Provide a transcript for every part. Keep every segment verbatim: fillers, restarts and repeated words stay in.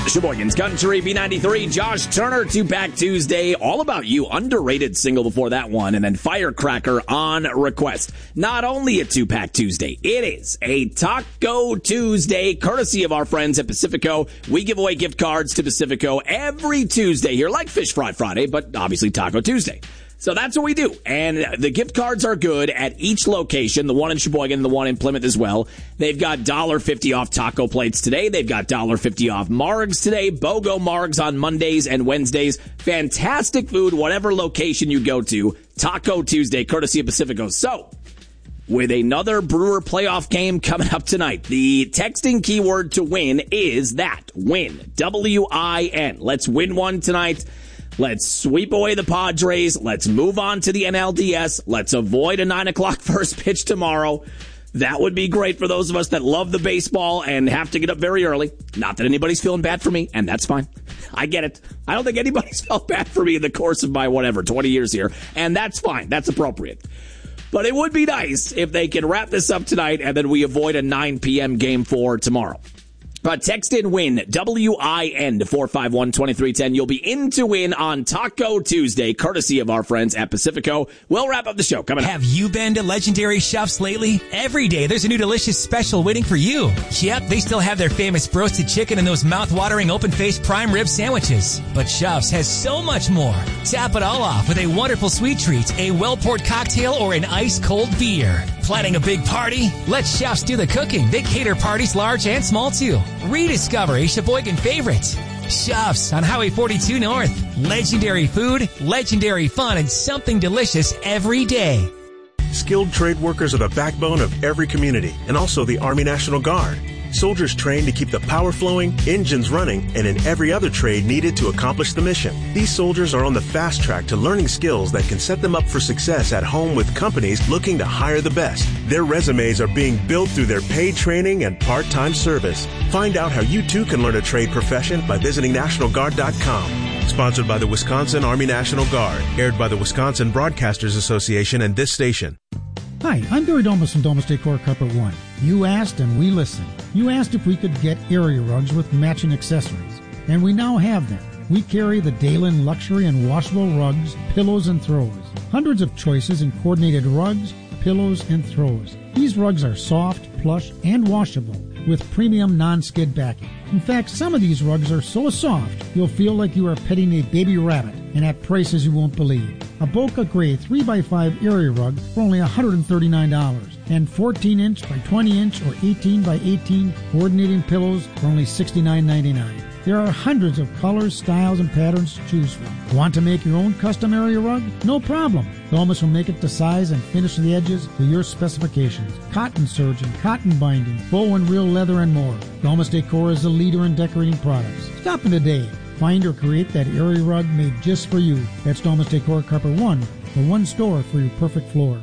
Sheboygan's Country, B ninety-three, Josh Turner, Two-Pack Tuesday, All About You, underrated single before that one, and then Firecracker on request. Not only a Two-Pack Tuesday, it is a Taco Tuesday, courtesy of our friends at Pacifico. We give away gift cards to Pacifico every Tuesday here, like Fish Fry Friday, but obviously Taco Tuesday. So that's what we do. And the gift cards are good at each location, the one in Sheboygan and the one in Plymouth as well. They've got one dollar fifty off taco plates today. They've got one dollar fifty off margs today. BOGO margs on Mondays and Wednesdays. Fantastic food, whatever location you go to. Taco Tuesday, courtesy of Pacifico. So, with another Brewer playoff game coming up tonight, the texting keyword to win is that. Win. W I N. Let's win one tonight. Let's sweep away the Padres. Let's move on to the N L D S. Let's avoid a nine o'clock first pitch tomorrow. That would be great for those of us that love the baseball and have to get up very early. Not that anybody's feeling bad for me, and that's fine. I get it. I don't think anybody's felt bad for me in the course of my, whatever, twenty years here, and that's fine. That's appropriate. But it would be nice if they can wrap this up tonight and then we avoid a nine p.m. game for tomorrow. But text in WIN, W I N, to four five one, two three one zero. You'll be in to win on Taco Tuesday, courtesy of our friends at Pacifico. We'll wrap up the show coming up. Have you been to Legendary Chefs lately? Every day there's a new delicious special waiting for you. Yep, they still have their famous roasted chicken and those mouth-watering open-faced prime rib sandwiches. But Chefs has so much more. Tap it all off with a wonderful sweet treat, a well-poured cocktail, or an ice-cold beer. Planning a big party? Let Chefs do the cooking. They cater parties large and small too. Rediscover a Sheboygan favorite. Chefs on Highway forty-two North. Legendary food, legendary fun, and something delicious every day. Skilled trade workers are the backbone of every community, and also the Army National Guard. Soldiers trained to keep the power flowing, engines running, and in every other trade needed to accomplish the mission. These soldiers are on the fast track to learning skills that can set them up for success at home with companies looking to hire the best. Their resumes are being built through their paid training and part-time service. Find out how you too can learn a trade profession by visiting National Guard dot com. Sponsored by the Wisconsin Army National Guard. Aired by the Wisconsin Broadcasters Association and this station. Hi, I'm Barry Domus from Domus Decor Carpet One. You asked and we listened. You asked if we could get area rugs with matching accessories, and we now have them. We carry the Dalen luxury and washable rugs, pillows, and throws. Hundreds of choices in coordinated rugs, pillows, and throws. These rugs are soft, plush, and washable with premium non-skid backing. In fact, some of these rugs are so soft, you'll feel like you are petting a baby rabbit, and at prices you won't believe. A Boca Gray three by five area rug for only one hundred thirty-nine dollars, and fourteen inch by twenty inch or eighteen by eighteen coordinating pillows for only sixty-nine ninety-nine. There are hundreds of colors, styles, and patterns to choose from. Want to make your own custom area rug? No problem. Domus will make it to size and finish the edges to your specifications. Cotton surgeon, cotton binding, faux and real leather, and more. Domus Decor is the leader in decorating products. Stop in today. Find or create that area rug made just for you. That's Domus Decor Carpet One, the one store for your perfect floor.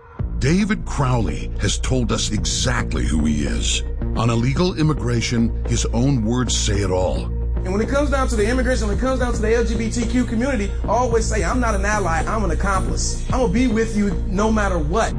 David Crowley has told us exactly who he is. On illegal immigration, his own words say it all. And when it comes down to the immigration, when it comes down to the L G B T Q community, I always say, I'm not an ally, I'm an accomplice. I'm going to be with you no matter what.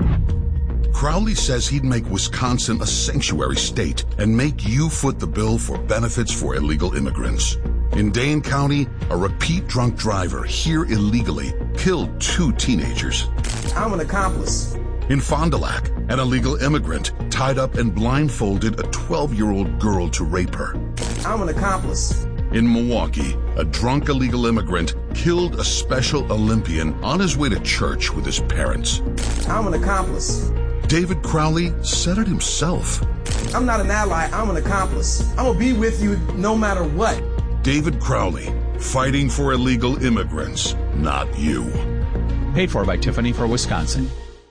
Crowley says he'd make Wisconsin a sanctuary state and make you foot the bill for benefits for illegal immigrants. In Dane County, a repeat drunk driver here illegally killed two teenagers. I'm an accomplice. In Fond du Lac, an illegal immigrant tied up and blindfolded a twelve-year-old girl to rape her. I'm an accomplice. In Milwaukee, a drunk illegal immigrant killed a Special Olympian on his way to church with his parents. I'm an accomplice. David Crowley said it himself. I'm not an ally, I'm an accomplice. I'm going to be with you no matter what. David Crowley, fighting for illegal immigrants, not you. Paid for by Tiffany for Wisconsin.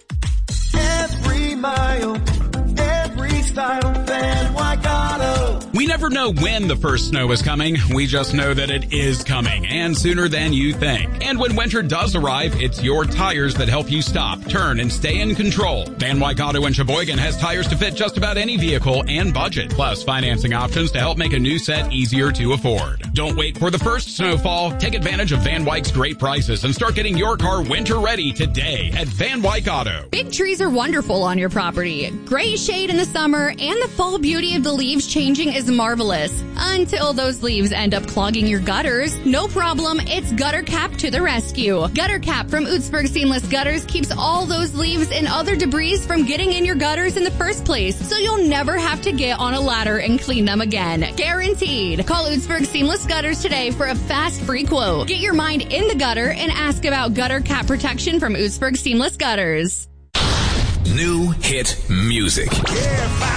Every mile, every style, Van Wyck Auto. We never know when the first snow is coming. We just know that it is coming, and sooner than you think. And when winter does arrive, it's your tires that help you stop, turn, and stay in control. Van Wyck Auto in Sheboygan has tires to fit just about any vehicle and budget, plus financing options to help make a new set easier to afford. Don't wait for the first snowfall. Take advantage of Van Wyck's great prices and start getting your car winter ready today at Van Wyck Auto. Big trees are wonderful on your property. Gray shade in the summer and the fall beauty of the leaves changing is marvelous. Until those leaves end up clogging your gutters. No problem, it's Gutter Cap to the rescue. Gutter Cap from Utzberg Seamless Gutters keeps all those leaves and other debris from getting in your gutters in the first place, so you'll never have to get on a ladder and clean them again. Guaranteed. Call Utzberg Seamless Gutters today for a fast free quote. Get your mind in the gutter and ask about Gutter Cap protection from Utzberg Seamless Gutters. New hit music. Yeah,